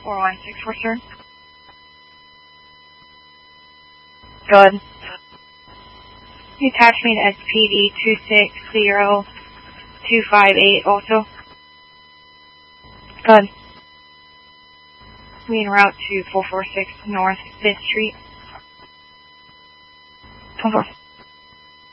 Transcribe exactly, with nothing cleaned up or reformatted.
four one six four, sir. Good. You attach me to S P D two six zero two five eight also. Good. We en route to four four six North fifth Street. four four.